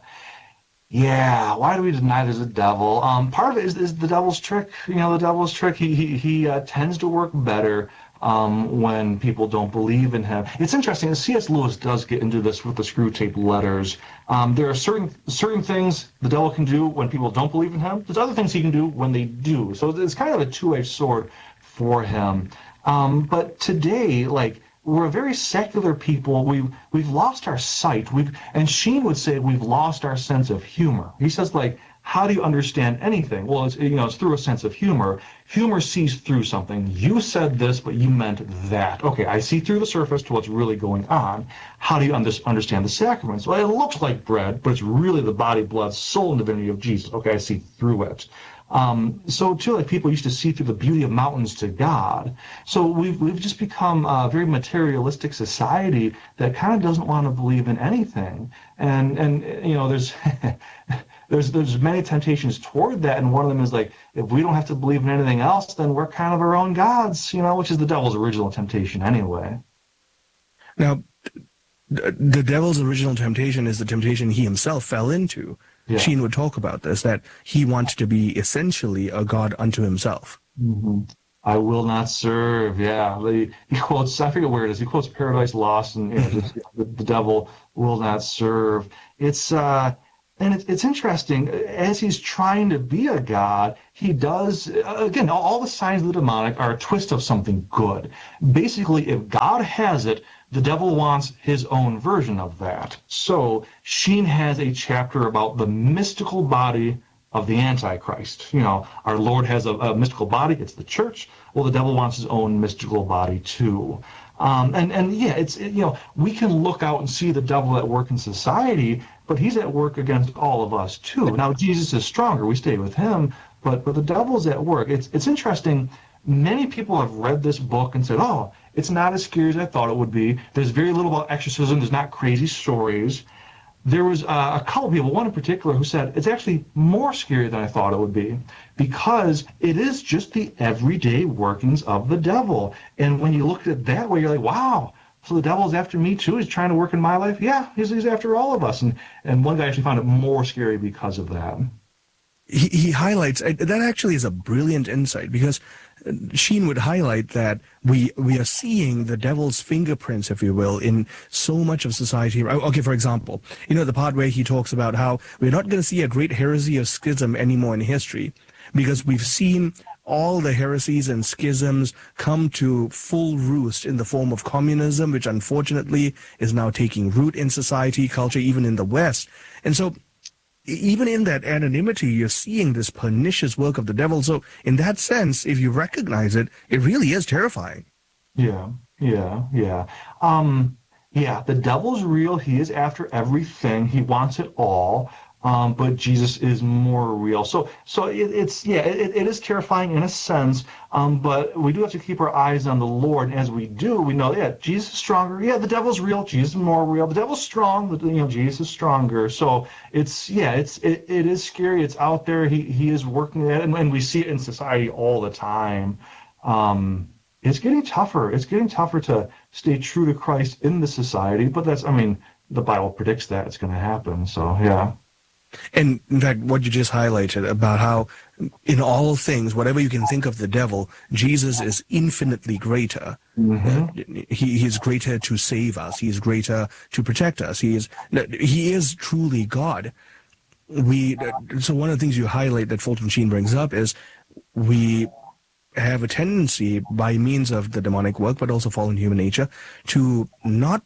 [SPEAKER 19] yeah. Why do we deny there's a devil? Um, part of it is, is the devil's trick. You know, the devil's trick. He he he uh, tends to work better um, when people don't believe in him. It's interesting. C S Lewis does get into this with the Screw Tape Letters. Um, there are certain certain things the devil can do when people don't believe in him. There's other things he can do when they do. So it's kind of a two-edged sword for him. Um, but today, like, we're a very secular people. We've we've lost our sight. We've and Sheen would say we've lost our sense of humor. He says, like, how do you understand anything? Well, it's you know it's through a sense of humor. Humor sees through something. You said this, but you meant that. Okay, I see through the surface to what's really going on. How do you under, understand the sacraments? Well, it looks like bread, but it's really the body, blood, soul, and divinity of Jesus. Okay, I see through it. Um, so too, like people used to see through the beauty of mountains to God. So we've we've just become a very materialistic society that kind of doesn't want to believe in anything. And and you know, there's there's there's many temptations toward that, and one of them is like, if we don't have to believe in anything else, then we're kind of our own gods, you know, which is the devil's original temptation anyway.
[SPEAKER 2] Now, the devil's original temptation is the temptation he himself fell into. Yeah. Sheen would talk about this, that he wanted to be essentially a god unto himself.
[SPEAKER 19] Mm-hmm. I will not serve. Yeah, the, he quotes, I forget where it is, he quotes Paradise Lost, and you know, just, the, the devil will not serve. It's, uh, and it, it's interesting, as he's trying to be a god, he does, again, all, all the signs of the demonic are a twist of something good. Basically, if God has it, the devil wants his own version of that. So Sheen has a chapter about the mystical body of the Antichrist. You know, our Lord has a, a mystical body, it's the church. Well, the devil wants his own mystical body too. Um, and, and yeah, it's, it, you know, we can look out and see the devil at work in society, but he's at work against all of us too. Now, Jesus is stronger, we stay with him, but, but the devil's at work. It's, it's interesting, many people have read this book and said, oh, it's not as scary as I thought it would be. There's very little about exorcism, there's not crazy stories. There was uh, a couple people, one in particular, who said it's actually more scary than I thought it would be, because it is just the everyday workings of the devil. And when you look at it that way, you're like, wow, so the devil's after me too? He's trying to work in my life? Yeah, he's, he's after all of us. And, and one guy actually found it more scary because of that.
[SPEAKER 2] He, he highlights, that actually is a brilliant insight, because Sheen would highlight that we we are seeing the devil's fingerprints, if you will, in so much of society. Okay, for example, you know, the part where he talks about how we're not going to see a great heresy of schism anymore in history, because we've seen all the heresies and schisms come to full roost in the form of communism, which unfortunately is now taking root in society, culture, even in the West. And so even in that anonymity, you're seeing this pernicious work of the devil. So in that sense, if you recognize it, it really is terrifying.
[SPEAKER 19] Yeah, yeah, yeah. Um, yeah, the devil's real. He is after everything. He wants it all. Um, but Jesus is more real. So, so it, it's, yeah, it, it is terrifying in a sense, um, but we do have to keep our eyes on the Lord. And as we do, we know, yeah, Jesus is stronger. Yeah, the devil's real. Jesus is more real. The devil's strong, but, you know, Jesus is stronger. So it's, yeah, it's, it, it is scary. It's out there. He, he is working at it, and, and we see it in society all the time. Um, it's getting tougher. It's getting tougher to stay true to Christ in the society, but that's, I mean, the Bible predicts that it's going to happen. So, yeah.
[SPEAKER 2] And in fact, what you just highlighted about how in all things, whatever you can think of the devil, Jesus is infinitely greater. Mm-hmm. uh, he, he is greater to save us. He is greater to protect us. He is, he is truly God. We, so one of the things you highlight that Fulton Sheen brings up is we have a tendency by means of the demonic work, but also fallen human nature, to not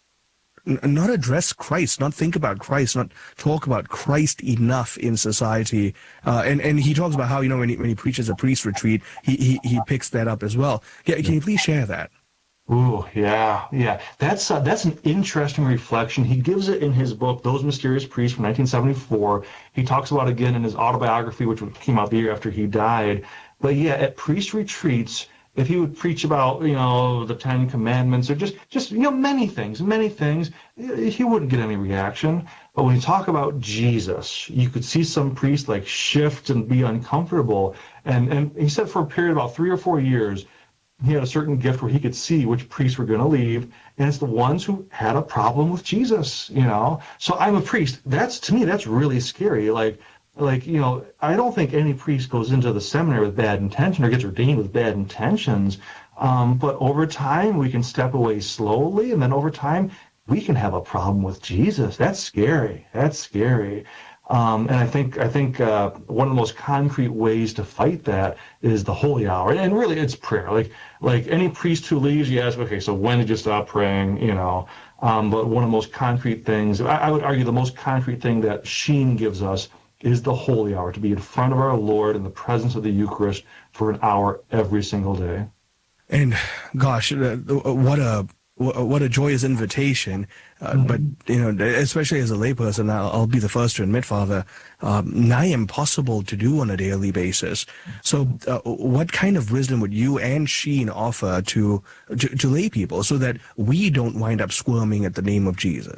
[SPEAKER 2] not address Christ, not think about Christ, not talk about Christ enough in society. Uh, and, and he talks about how, you know, when he, when he preaches a priest retreat, he, he, he picks that up as well. Can, can you please share that?
[SPEAKER 19] Ooh, yeah, yeah. That's uh, that's an interesting reflection. He gives it in his book, Those Mysterious Priests, from nineteen seventy-four. He talks about it again in his autobiography, which came out the year after he died. But yeah, at priest retreats, if he would preach about, you know, the Ten Commandments or just, just, you know, many things, many things, he wouldn't get any reaction. But when you talk about Jesus, you could see some priests like shift and be uncomfortable. And, and he said for a period of about three or four years, he had a certain gift where he could see which priests were going to leave. And it's the ones who had a problem with Jesus, you know. So I'm a priest. That's, to me, that's really scary. Like, Like, you know, I don't think any priest goes into the seminary with bad intention or gets ordained with bad intentions. Um, but over time, we can step away slowly, and then over time, we can have a problem with Jesus. That's scary. That's scary. Um, and I think I think uh, one of the most concrete ways to fight that is the holy hour, and really, it's prayer. Like like any priest who leaves, you ask, okay, so when did you stop praying? You know. Um, but one of the most concrete things, I, I would argue, the most concrete thing that Sheen gives us is the holy hour, to be in front of our Lord in the presence of the Eucharist for an hour every single day.
[SPEAKER 2] And gosh, what a what a joyous invitation. Uh, mm-hmm. But, you know, especially as a layperson, I'll, I'll be the first to admit, Father, um, nigh impossible to do on a daily basis. So uh, what kind of wisdom would you and Sheen offer to, to, to lay people so that we don't wind up squirming at the name of Jesus?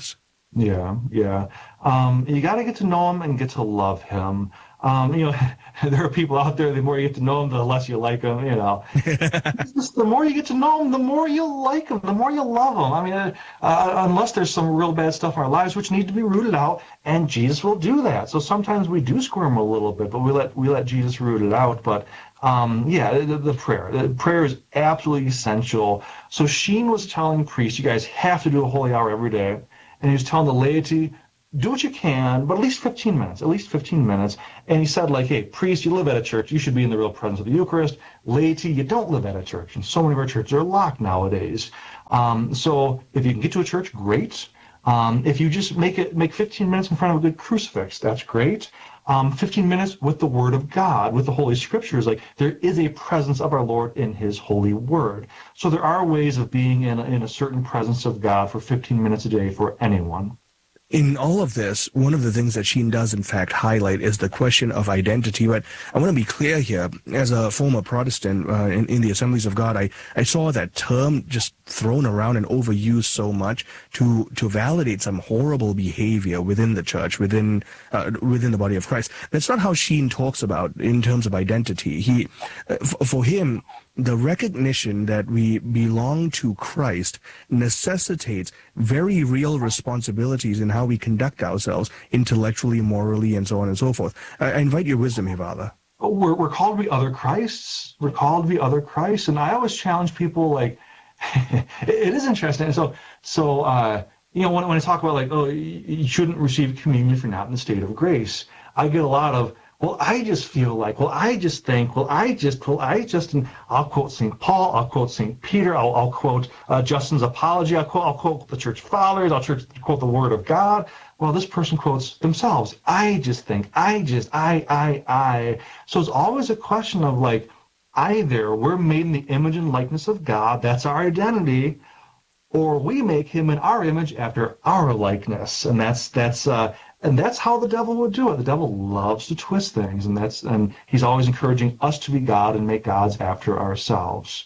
[SPEAKER 19] Yeah, yeah. Um, you got to get to know him and get to love him. Um, you know, there are people out there, the more you get to know them, the less you like them, you know. Just, the more you get to know them, the more you like them, the more you love them. I mean, uh, uh, unless there's some real bad stuff in our lives which need to be rooted out, and Jesus will do that. So sometimes we do squirm a little bit, but we let we let Jesus root it out. But um, yeah, the, the prayer. The prayer is absolutely essential. So Sheen was telling priests, you guys have to do a holy hour every day. And he was telling the laity, do what you can, but at least fifteen minutes, at least fifteen minutes. And he said, like, hey, priest, you live at a church. You should be in the real presence of the Eucharist. Laity, you don't live at a church. And so many of our churches are locked nowadays. Um, so if you can get to a church, great. Um, if you just make it make fifteen minutes in front of a good crucifix, that's great. Um, fifteen minutes with the Word of God, with the Holy Scriptures. Like, there is a presence of our Lord in His holy Word. So there are ways of being in a, in a certain presence of God for fifteen minutes a day for anyone.
[SPEAKER 2] In all of this, one of the things that Sheen does, in fact, highlight is the question of identity. But I want to be clear here. As a former Protestant uh, in, in the Assemblies of God, I, I saw that term just thrown around and overused so much to to validate some horrible behavior within the church, within uh, within the body of Christ. That's not how Sheen talks about in terms of identity. He, uh, f- for him, the recognition that we belong to Christ necessitates very real responsibilities in how we conduct ourselves intellectually, morally, and so on and so forth. I, I invite your wisdom here, Father.
[SPEAKER 19] We're, we're called to be other Christs. We're called to be other Christs. And I always challenge people, like, it, it is interesting. And so, so uh, you know, when, when I talk about, like, oh, you shouldn't receive communion if you're not in the state of grace, I get a lot of, well, I just feel like, well, I just think, well, I just, well, I just, and I'll quote Saint Paul, I'll quote Saint Peter, I'll, I'll quote uh, Justin's apology, I'll quote, I'll quote the church fathers, I'll church, quote the Word of God. Well, this person quotes themselves. I just think, I just, I, I, I. So it's always a question of, like, either we're made in the image and likeness of God, that's our identity, or we make him in our image after our likeness, and that's that's uh, and that's how the devil would do it. The devil loves to twist things, and that's and he's always encouraging us to be God and make gods after ourselves.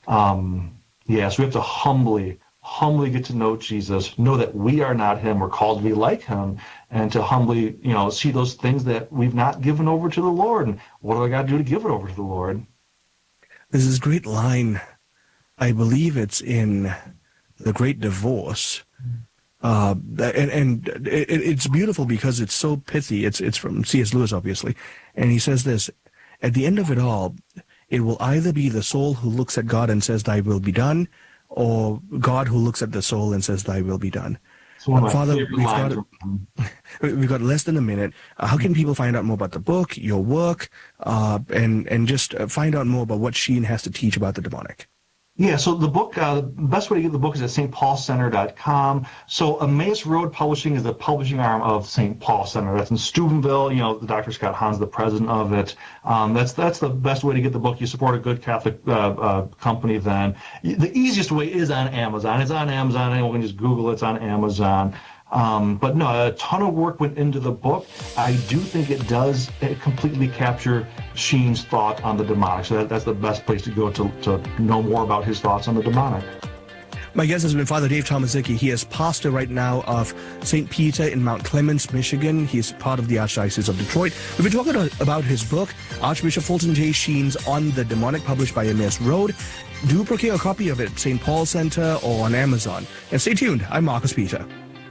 [SPEAKER 19] Um, yeah, so we have to humbly, humbly get to know Jesus, know that we are not him, we're called to be like him, and to humbly, you know, see those things that we've not given over to the Lord, and what do I got to do to give it over to the Lord?
[SPEAKER 2] There's this great line, I believe it's in The Great Divorce, uh, and, and it, it's beautiful because it's so pithy. It's it's from C S Lewis, obviously, and he says this: at the end of it all, it will either be the soul who looks at God and says, "Thy will be done," or God who looks at the soul and says, "Thy will be done." Uh, Father, we've got, we've got less than a minute. Uh, how can people find out more about the book, your work, uh, and and just find out more about what Sheen has to teach about the demonic?
[SPEAKER 19] Yeah, so the book, uh, the best way to get the book is at S T Paul Center dot com. So Emmaus Road Publishing is the publishing arm of Saint Paul Center. That's in Steubenville. You know, the Doctor Scott Hahn's the president of it. Um, that's that's the best way to get the book. You support a good Catholic uh, uh, company then. The easiest way is on Amazon. It's on Amazon. Anyone can just Google it. It's on Amazon. Um, but no, a ton of work went into the book. I do think it does it completely capture Sheen's thought on the demonic. So that, that's the best place to go to, to know more about his thoughts on the demonic.
[SPEAKER 2] My guest has been Father Dave Tomaszicki. He is pastor right now of Saint Peter in Mount Clemens, Michigan. He's part of the Archdiocese of Detroit. We've been talking about his book, Archbishop Fulton J. Sheen's On the Demonic, published by Emmaus Road. Do procure a copy of it at Saint Paul Center or on Amazon. And stay tuned. I'm Marcus Peter.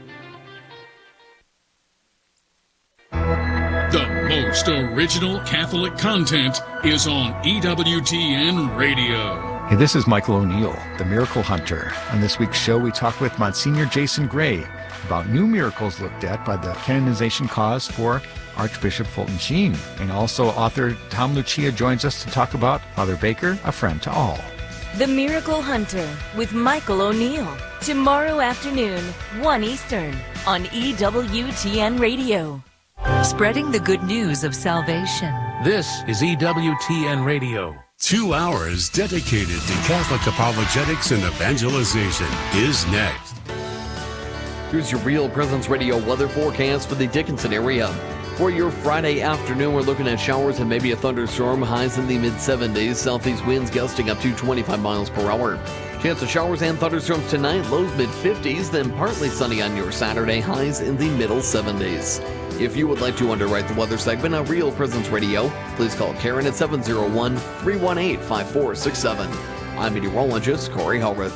[SPEAKER 9] The most original Catholic content is on E W T N Radio.
[SPEAKER 3] Hey, this is Michael O'Neill, the Miracle Hunter. On this week's show, we talk with Monsignor Jason Gray about new miracles looked at by the canonization cause for Archbishop Fulton Sheen. And also author Tom Lucia joins us to talk about Father Baker, a friend to all.
[SPEAKER 4] The Miracle Hunter with Michael O'Neill. Tomorrow afternoon, one Eastern, on E W T N Radio. Spreading the good news of salvation.
[SPEAKER 11] This is E W T N Radio.
[SPEAKER 23] Two hours dedicated to Catholic apologetics and evangelization is next.
[SPEAKER 24] Here's your Real Presence Radio weather forecast for the Dickinson area. For your Friday afternoon, we're looking at showers and maybe a thunderstorm. Highs in the mid seventies. Southeast winds gusting up to twenty-five miles per hour. Chance of showers and thunderstorms tonight, lows mid-fifties, then partly sunny on your Saturday, highs in the middle seventies. If you would like to underwrite the weather segment on Real Presence Radio, please call Karen at seven oh one, three one eight, five four six seven. I'm meteorologist Corey Hellrith.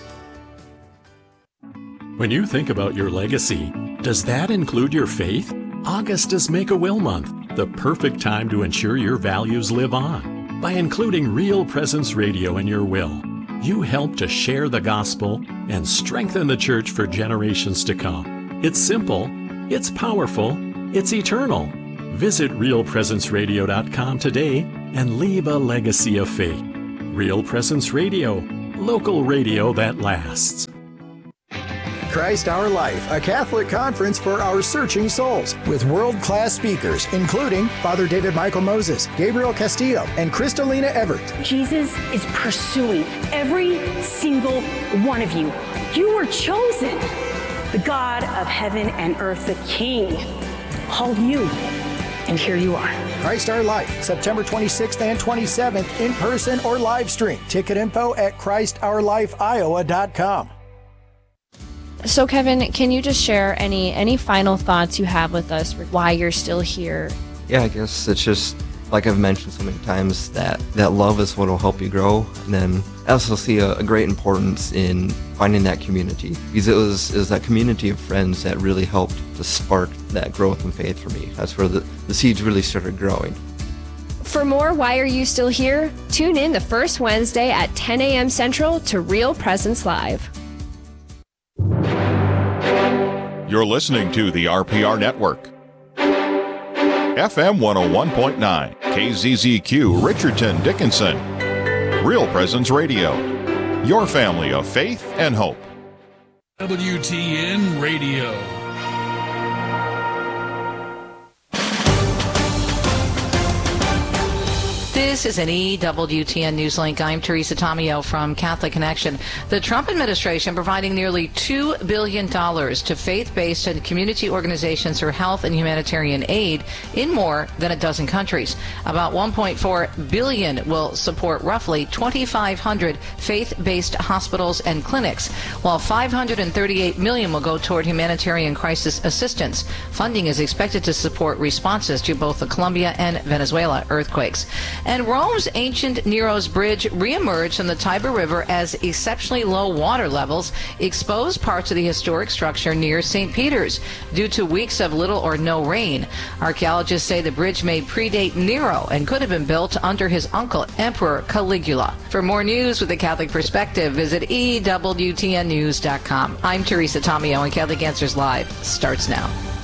[SPEAKER 5] When you think about your legacy, does that include your faith? August is Make-A-Will Month, the perfect time to ensure your values live on. By including Real Presence Radio in your will, you help to share the gospel and strengthen the church for generations to come. It's simple, it's powerful, it's eternal. Visit real presence radio dot com today and leave a legacy of faith. Real Presence Radio, local radio that lasts.
[SPEAKER 7] Christ Our Life, a Catholic conference for our searching souls, with world-class speakers, including Father David Michael Moses, Gabriel Castillo, and Kristalina Everett.
[SPEAKER 8] Jesus is pursuing every single one of you. You were chosen. The God of heaven and earth, the King, called you, and here you are.
[SPEAKER 7] Christ Our Life, September twenty-sixth and twenty-seventh, in person or live stream. Ticket info at christ our life iowa dot com.
[SPEAKER 10] So, Kevin, can you just share any any final thoughts you have with us for why you're still here?
[SPEAKER 25] Yeah, I guess it's just, like I've mentioned so many times, that, that love is what will help you grow. And then I also see a, a great importance in finding that community, because it was, it was that community of friends that really helped to spark that growth in faith for me. That's where the, the seeds really started growing.
[SPEAKER 10] For more Why Are You Still Here? Tune in the first Wednesday at ten a.m. Central to Real Presence Live.
[SPEAKER 26] You're listening to the R P R Network. F M one oh one point nine, K Z Z Q, Richardson, Dickinson. Real Presence Radio. Your family of faith and hope.
[SPEAKER 9] W T N Radio.
[SPEAKER 27] This is an E W T N Newslink. I'm Teresa Tomeo from Catholic Connection. The Trump administration providing nearly two billion dollars to faith-based and community organizations for health and humanitarian aid in more than a dozen countries. About one point four billion dollars will support roughly twenty-five hundred faith-based hospitals and clinics, while five hundred thirty-eight million dollars will go toward humanitarian crisis assistance. Funding is expected to support responses to both the Colombia and Venezuela earthquakes. And Rome's ancient Nero's Bridge reemerged in the Tiber River as exceptionally low water levels exposed parts of the historic structure near Saint Peter's due to weeks of little or no rain. Archaeologists say the bridge may predate Nero and could have been built under his uncle, Emperor Caligula. For more news with a Catholic perspective, visit E W T N news dot com. I'm Teresa Tomeo, and Catholic Answers Live starts now.